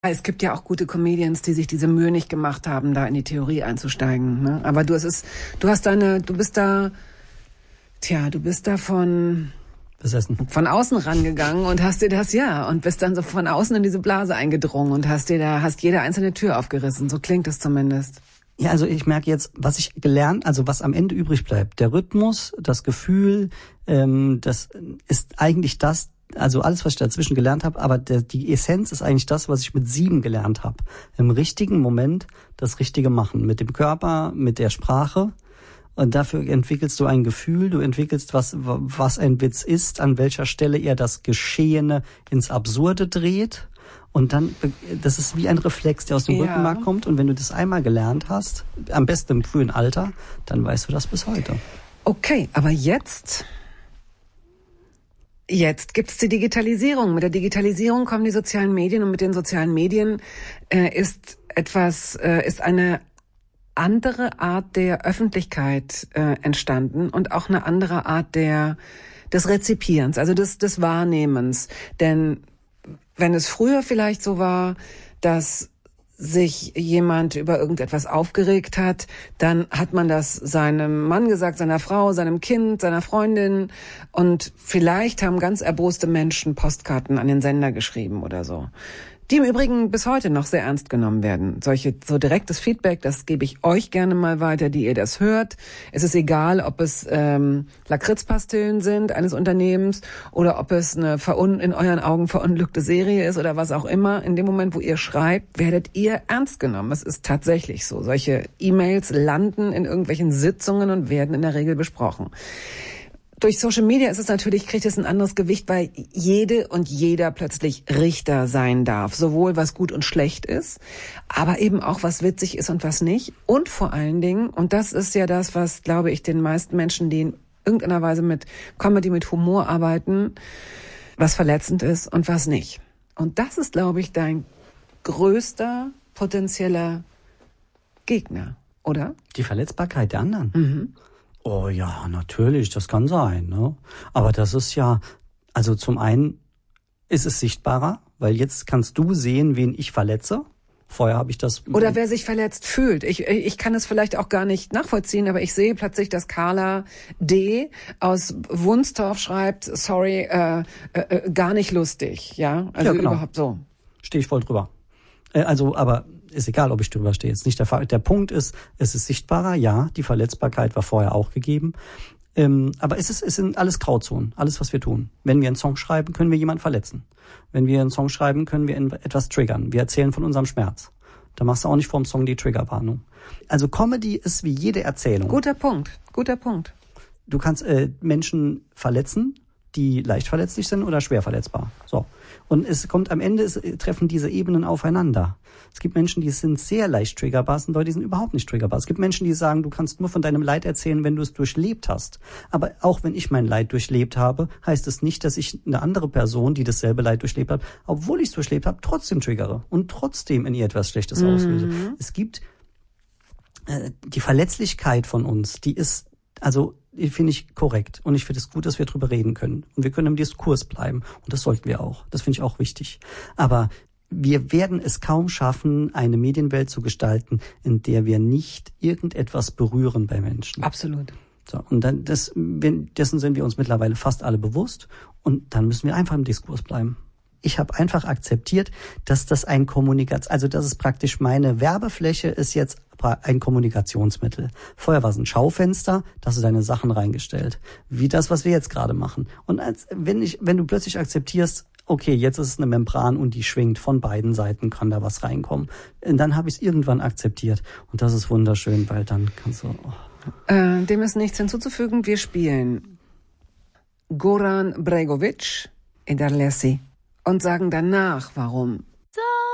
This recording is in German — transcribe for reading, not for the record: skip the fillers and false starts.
Es gibt ja auch gute Comedians, die sich diese Mühe nicht gemacht haben, da in die Theorie einzusteigen. Ne? Aber du bist da von außen rangegangen und hast dir das, und bist dann so von außen in diese Blase eingedrungen und hast jede einzelne Tür aufgerissen. So klingt es zumindest. Ja, also ich merke jetzt, was am Ende übrig bleibt. Der Rhythmus, das Gefühl, das ist eigentlich das, also alles, was ich dazwischen gelernt habe, aber die Essenz ist eigentlich das, was ich mit 7 gelernt habe. Im richtigen Moment das Richtige machen. Mit dem Körper, mit der Sprache. Und dafür entwickelst du ein Gefühl, du entwickelst, was ein Witz ist, an welcher Stelle er das Geschehene ins Absurde dreht. Und dann, das ist wie ein Reflex, der aus dem Rückenmark kommt. Und wenn du das einmal gelernt hast, am besten im frühen Alter, dann weißt du das bis heute. Okay, aber jetzt gibt's die Digitalisierung. Mit der Digitalisierung kommen die sozialen Medien und mit den sozialen Medien ist eine andere Art der Öffentlichkeit entstanden und auch eine andere Art des Rezipierens, also des Wahrnehmens. Denn wenn es früher vielleicht so war, dass sich jemand über irgendetwas aufgeregt hat, dann hat man das seinem Mann gesagt, seiner Frau, seinem Kind, seiner Freundin, und vielleicht haben ganz erboste Menschen Postkarten an den Sender geschrieben oder so, die im Übrigen bis heute noch sehr ernst genommen werden. So direktes Feedback, das gebe ich euch gerne mal weiter, die ihr das hört. Es ist egal, ob es Lakritzpastillen sind eines Unternehmens oder ob es eine in euren Augen verunglückte Serie ist oder was auch immer. In dem Moment, wo ihr schreibt, werdet ihr ernst genommen. Es ist tatsächlich so. Solche E-Mails landen in irgendwelchen Sitzungen und werden in der Regel besprochen. Durch Social Media kriegt es ein anderes Gewicht, weil jede und jeder plötzlich Richter sein darf. Sowohl was gut und schlecht ist, aber eben auch was witzig ist und was nicht. Und vor allen Dingen, und das ist ja das, was, glaube ich, den meisten Menschen, die in irgendeiner Weise mit Comedy, mit Humor arbeiten, was verletzend ist und was nicht. Und das ist, glaube ich, dein größter potenzieller Gegner, oder? Die Verletzbarkeit der anderen. Mhm. Oh ja, natürlich, das kann sein, ne? Aber das ist ja, also zum einen ist es sichtbarer, weil jetzt kannst du sehen, wen ich verletze. Vorher habe ich das... Oder wer sich verletzt fühlt. Ich kann es vielleicht auch gar nicht nachvollziehen, aber ich sehe plötzlich, dass Carla D. aus Wunstorf schreibt, sorry, gar nicht lustig, ja? Also ja, genau. Überhaupt so. Stehe ich voll drüber. Aber ist egal, ob ich drüber stehe. Ist nicht der Fall. Der Punkt ist, es ist sichtbarer, ja, die Verletzbarkeit war vorher auch gegeben. Aber es sind alles Grauzonen, alles, was wir tun. Wenn wir einen Song schreiben, können wir jemanden verletzen. Wenn wir einen Song schreiben, können wir etwas triggern. Wir erzählen von unserem Schmerz. Da machst du auch nicht vor dem Song die Triggerwarnung. Also Comedy ist wie jede Erzählung. Guter Punkt. Du kannst Menschen verletzen, die leicht verletzlich sind oder schwer verletzbar. So. Und es kommt am Ende, treffen diese Ebenen aufeinander. Es gibt Menschen, die sind sehr leicht triggerbar, es sind Leute, die sind überhaupt nicht triggerbar. Es gibt Menschen, die sagen, du kannst nur von deinem Leid erzählen, wenn du es durchlebt hast. Aber auch wenn ich mein Leid durchlebt habe, heißt es nicht, dass ich eine andere Person, die dasselbe Leid durchlebt hat, obwohl ich es durchlebt habe, trotzdem triggere und trotzdem in ihr etwas Schlechtes auslöse. Es gibt die Verletzlichkeit von uns, die ist, also finde ich korrekt. Und ich finde es gut, dass wir drüber reden können. Und wir können im Diskurs bleiben. Und das sollten wir auch. Das finde ich auch wichtig. Aber wir werden es kaum schaffen, eine Medienwelt zu gestalten, in der wir nicht irgendetwas berühren bei Menschen. Absolut. So, und dann dessen sind wir uns mittlerweile fast alle bewusst. Und dann müssen wir einfach im Diskurs bleiben. Ich habe einfach akzeptiert, dass das dass es praktisch meine Werbefläche ist jetzt ein Kommunikationsmittel. Vorher war es ein Schaufenster, da hast du deine Sachen reingestellt. Wie das, was wir jetzt gerade machen. Und wenn du plötzlich akzeptierst, okay, jetzt ist es eine Membran und die schwingt von beiden Seiten, kann da was reinkommen. Und dann habe ich es irgendwann akzeptiert. Und das ist wunderschön, weil dann kannst du... Dem ist nichts hinzuzufügen. Wir spielen Goran Bregovic in der Lessi und sagen danach, warum. So